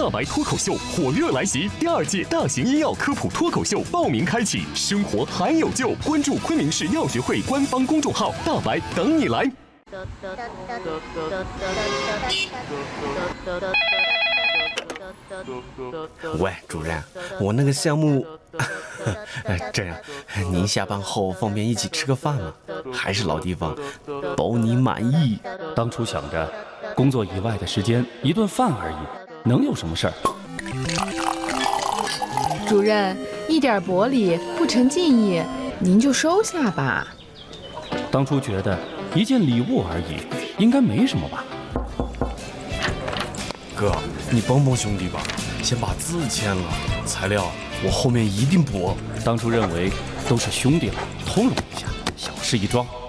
大白脱口秀火热来袭，第2届大型医药科普脱口秀报名开启，生活还有救！关注昆明市药学会官方公众号“大白”，等你来。 喂，主任，我那个项目，这样，您下班后方便一起吃个饭吗？还是老地方，包你满意。 当初想着，工作以外的时间一顿饭而已，能有什么事儿？ 主任，一点薄礼不成敬意，您就收下吧。 当初觉得一件礼物而已，应该没什么吧？ 哥，你帮帮兄弟吧，先把字签了，材料我后面一定补。 当初认为都是兄弟了，通融一下，小事一桩。